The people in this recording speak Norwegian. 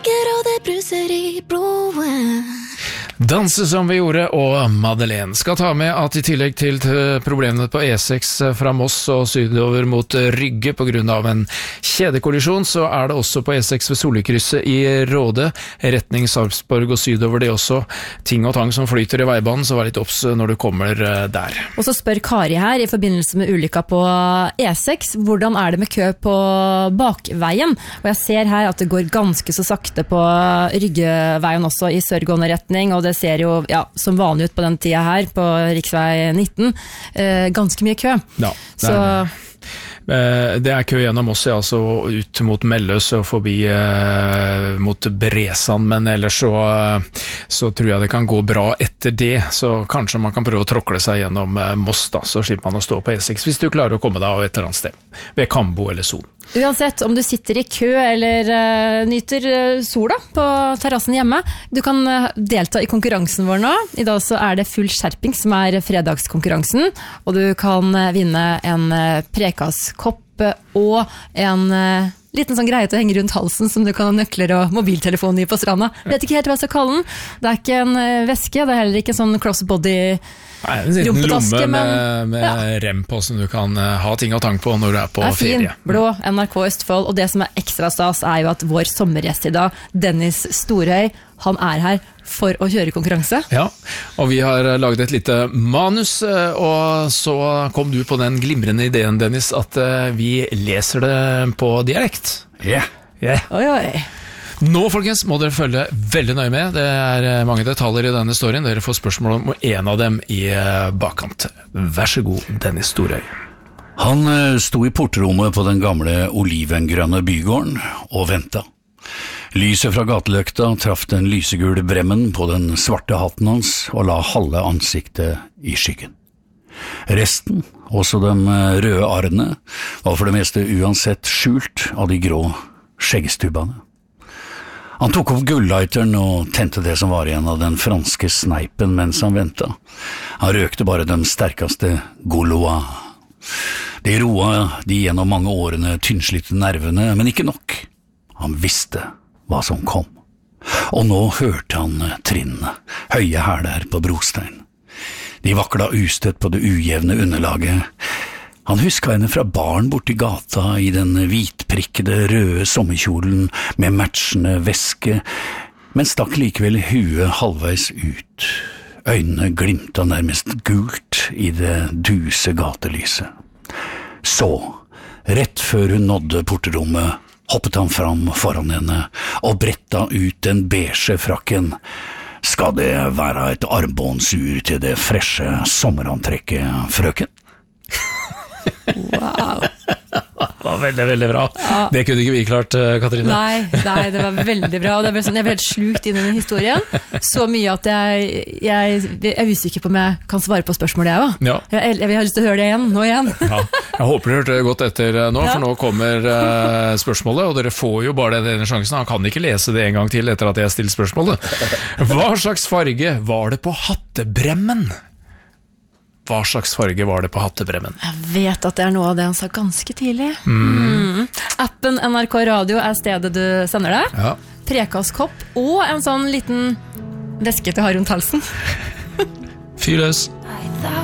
stiger og det bruser i blodet. Danse som vi gjorde, og Madeleine skal ta med at i tillegg til problemene på E6 fra Moss og sydover mot Rygge på grunn av en kjedekollisjon, så det også på E6 ved Solkrysset i Råde, retning Sarpsborg og sydover det også. Ting og tang som flyter i veibanen, så vær litt obs når du kommer der. Og så spør Kari her, i forbindelse med ulykka på E6, hvordan det med kø på bakveien? Og jeg ser her at det går ganske så sakte på Ryggeveien også i sørgående retning, og det ser jo som vanlig ut på den tida her på riksvei 19, ganske mye kø. Ja, det kø gjennom oss, altså ut mot Melløs og forbi mot Bresan, men ellers så tror jeg det kan gå bra etter det, så kanskje man kan prøve å tråkle seg gjennom Moss da, så slipper man å stå på E6 hvis du klarer å komme deg av et eller annet sted, ved Kambo eller Son. Uansett om du sitter i kø eller nyter sola på terrassen hjemme, du kan delta i konkurransen vår nå. I dag så det full skjerping som fredagskonkurransen, og du kan vinne en prekaskopp og en liten sånn greie til å henge rundt halsen som du kan ha nøkler og mobiltelefon i på stranda. Vet ikke helt hva jeg skal kalle den. Det ikke en veske, det heller ikke en sånn crossbody en liten lomme med rem på som du kan ha ting og tang på når du på ferie. Fin, blå, NRK Østfold, og det som ekstra stas jo at vår sommergjest i dag, Dennis Storhøy, han her for å kjøre konkurranse. Ja, og vi har laget et lite manus, og så kom du på den glimrende ideen, Dennis, at vi leser det på dialekt. Ja. Oi, oi. Nå, folkens, må dere følge veldig nøye med. Det mange detaljer i denne storyen. Dere får spørsmål om en av dem i bakkant. Vær så god, Dennis Storhøy. Han sto i portrommet på den gamle olivengrønne bygården og ventet. Lyset fra gateløkta traff den lysegule bremmen på den svarte hatten hans og la halve ansiktet i skyggen. Resten, også de røde arrene, var for det meste uansett skjult av de grå skjeggstubbene. Han tok opp gullighteren og tente det som var igjen av den franske sneipen mens han ventet. Han røkte bare de sterkeste Gaulois. Det roa de gjennom mange årene tynnslitte nervene, men ikke nok. Han visste hva som kom. Og nå hørte han trinnene, høye hæler på brostein. De vakla ustøtt på det ujevne underlaget. Han husket henne fra baren borti gata i den hvitprikkede røde sommerkjolen med matchende væske, men stakk likevel huet halvveis ut. Øynene glimta nærmest gult i det duse gatelyset. Så, rett før hun nådde porterommet, hoppet han fram foran henne og bretta ut den beige frakken. Skal det være et armbåndsur til det freshe sommerantrekket, frøken? Wow. Det var veldig, veldig bra. Ja. Det kunne ikke vi klart, Katrine. Nei, det var veldig bra. Og det sånn, jeg ble helt slukt inn i den historien. Så mye at jeg usikker på om jeg kan svare på spørsmålet jeg også. Ja. Jeg har lyst til å høre det nå igjen. Ja. Jeg håper dere hørte godt etter nå, for nå kommer spørsmålet, og dere får jo bare denne sjansen. Han kan ikke lese det en gang til etter at jeg stiller spørsmålet. Hva slags farge var det på hattebremmen? Hva slags farge var det på hattebremmen? Jeg vet at det noe av det han sa ganske tidlig. Appen NRK Radio stedet du sender deg. Ja. Prekaskopp og en sånn liten væske til å ha rundt halsen. Fyr løs. I thought